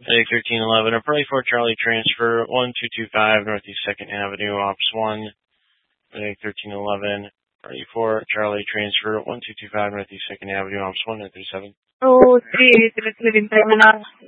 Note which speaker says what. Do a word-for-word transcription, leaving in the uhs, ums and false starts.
Speaker 1: Headache thirteen eleven, or Parley four Charlie transfer one two two five Northeast second Avenue, Ops one. Headache thirteen eleven, Parley four Charlie transfer one two two five Northeast second Avenue, Ops one nine three seven.
Speaker 2: Oh, sí, tienes que limpiar una